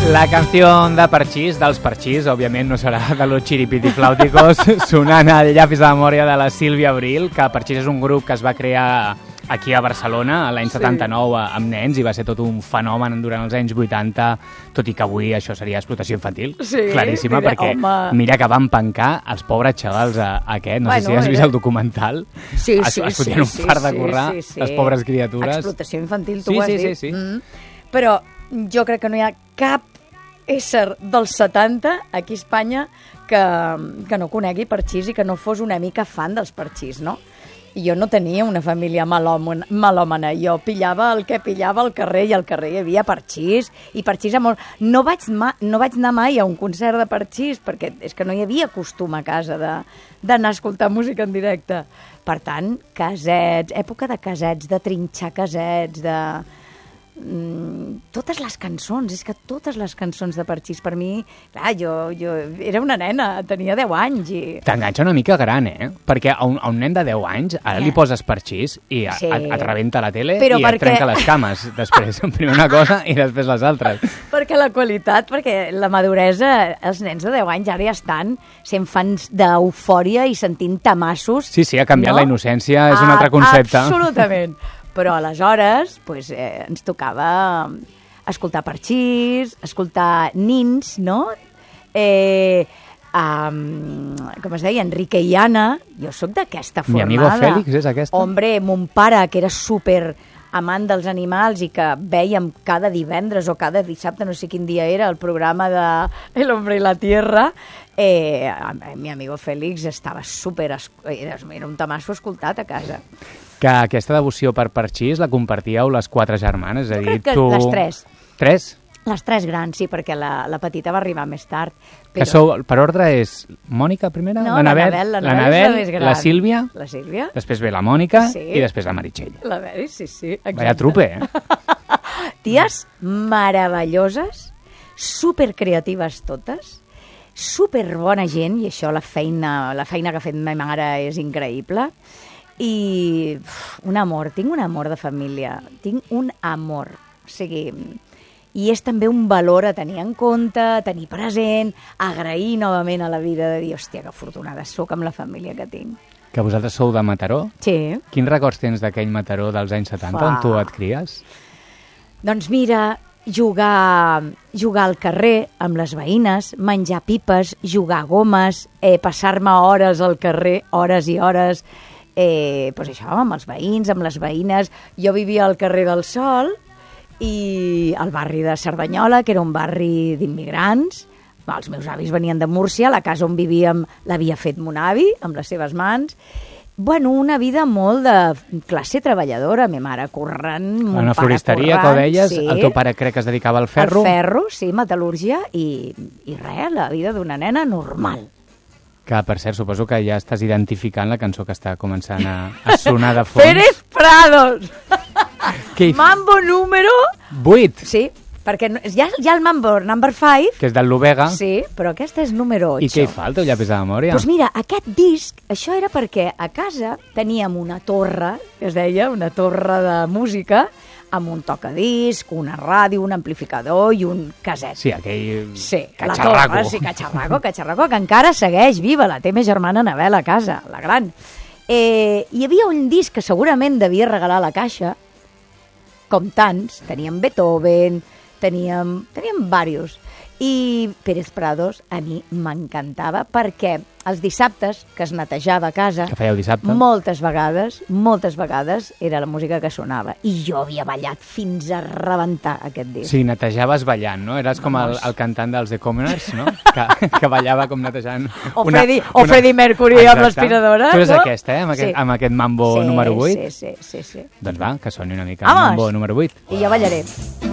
La canció de Parchís, dels Parchís, òbviament no serà de los chiripitiflàuticos, sonant al llapis de memòria de la Sílvia Abril, que Parchís és un grup que es va crear aquí a Barcelona l'any 79 amb nens i va ser tot un fenomen durant els anys 80, tot i que avui això seria explotació infantil, claríssima, perquè mira que van pencar els pobres xavals aquest, no sé si has vist el documental, es fotien un fart de currar, les pobres criatures. Explotació infantil, tu ho has dit. Sí. Però jo crec que no hi ha cap ésser dels 70 aquí a Espanya que no conegui Parchís i que no fos una mica fan dels Parchís, no? I jo no tenia una família malòmana, jo pillava el que pillava al carrer i al carrer hi havia Parchís, i Parchís molt... No vaig anar mai a un concert de Parchís perquè és que no hi havia costum a casa d'anar a escoltar música en directe. Per tant, casets, època de casets, de trinxar casets, de... totes les cançons, és que totes les cançons de Parchís, per mi, clar, jo era una nena, tenia 10 anys i... T'enganxa una mica gran, perquè a un nen de 10 anys ara li poses Parchís i et rebenta la tele i et trenca les cames després, primer una cosa i després les altres. Perquè la qualitat, perquè la maduresa, els nens de 10 anys ara ja estan sent fans d'eufòria i sentint tamassos. Sí, ha canviat, no? La innocència és un altre concepte. Absolutament. Però aleshores ens tocava escoltar Parchís, escoltar nins, no? Com es deia, Enrique i Anna. Jo sóc d'aquesta formada. Mi amigo Félix és aquesta. Hombre, mon pare, que era súper amant dels animals i que vèiem cada divendres o cada dissabte, no sé quin dia era, el programa de El hombre y la tierra, mi amigo Félix estava súper... Era un tamasso escoltat a casa. Que aquesta devoció per Parchís la compartíeu les 4 germanes? És a dir, jo crec que les 3. 3? Les 3 grans, sí, perquè la petita va arribar més tard. Però... Que sou, per ordre és Mònica primera? No, l'Anabel és la més gran. La Sílvia? La Sílvia. Després ve la Mònica i després la Meritxell. La Meri, sí. Exacte. Vaya trupe, Ties meravelloses, supercreatives totes, superbona gent, i això la feina que ha fet ma mare és increïble. I un amor, tinc un amor de família, tinc un amor, o sigui, i és també un valor a tenir en compte, a tenir present, agrair novament a la vida de dir, hòstia, que afortunada soc amb la família que tinc. Que vosaltres sou de Mataró? Sí. Quins records tens d'aquell Mataró dels anys 70 on tu et cries? Doncs mira, jugar al carrer amb les veïnes, menjar pipes, jugar gomes, passar-me hores al carrer, hores i hores, doncs això, amb els veïns, amb les veïnes. Jo vivia al carrer del Sol i al barri de Cerdanyola, que era un barri d'immigrants. Els meus avis venien de Múrcia, la casa on vivíem l'havia fet mon avi, amb les seves mans. Bueno, una vida molt de classe treballadora, ma mare corrent, mon pare corrent. Una floristeria, que ho deies, sí. El teu pare crec que es dedicava al ferro. Al ferro, sí, metal·lúrgia, i res, la vida d'una nena normal. Que, per cert, suposo que ja estàs identificant la cançó que està començant a sonar de fons. Pérez Prados! Mambo número... 8. Sí, perquè hi ha el Mambo number 5. Que és del Lubega. Sí, però aquesta és número 8. I què hi fa, el teu llapis de memòria? Doncs mira, aquest disc, això era perquè a casa teníem una torre, que es deia, una torre de música, amb un tocadisc, una ràdio, un amplificador i un caset. Sí, aquell catxarraco. La torre, sí, catxarraco, que encara segueix viva, la té ma germana Anabel a casa, la gran. Hi havia un disc que segurament devia regalar a la caixa, com tants, teníem Beethoven, teníem diversos. I Pérez Prados a mi m'encantava perquè els dissabtes, que es netejava a casa, que fèieu dissabte, moltes vegades era la música que sonava. I jo havia ballat fins a rebentar aquest disc. Sí, netejaves ballant, no? Eres com el cantant dels The Commoners, no? que ballava com netejant... O Freddie Mercury amb l'aspiradora. Tu és aquesta, amb aquest Mambo número 8? Sí. Doncs va, que soni una mica el Mambo número 8. I jo ballaré.